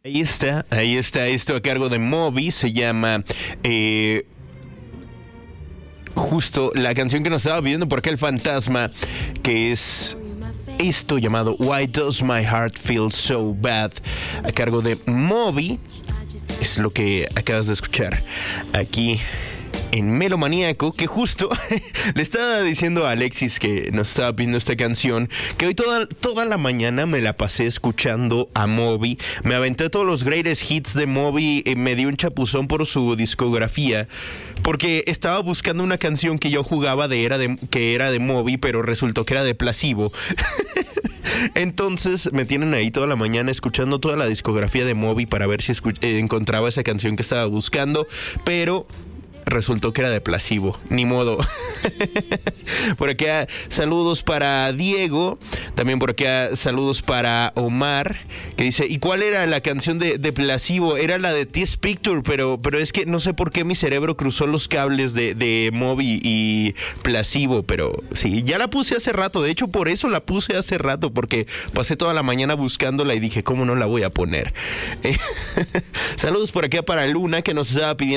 Ahí está esto a cargo de Moby, se llama justo la canción que nos estaba pidiendo por acá el fantasma, que es esto llamado Why Does My Heart Feel So Bad, a cargo de Moby. Es lo que acabas de escuchar aquí en Melomaníaco, que justo le estaba diciendo a Alexis, que nos estaba pidiendo esta canción, que hoy toda la mañana me la pasé escuchando a Moby. Me aventé todos los greatest hits de Moby, me di un chapuzón por su discografía, porque estaba buscando una canción que yo jugaba que era de Moby, pero resultó que era de Placebo. Entonces me tienen ahí toda la mañana escuchando toda la discografía de Moby para ver si encontraba esa canción que estaba buscando, pero resultó que era de Placebo, ni modo. Por acá saludos para Diego, también por acá saludos para Omar, que dice, ¿y cuál era la canción de Placebo? Era la de This Picture, pero es que no sé por qué mi cerebro cruzó los cables de Moby y Placebo, pero sí, ya la puse hace rato, de hecho por eso la puse hace rato, porque pasé toda la mañana buscándola y dije, ¿cómo no la voy a poner? Saludos por acá para Luna, que nos estaba pidiendo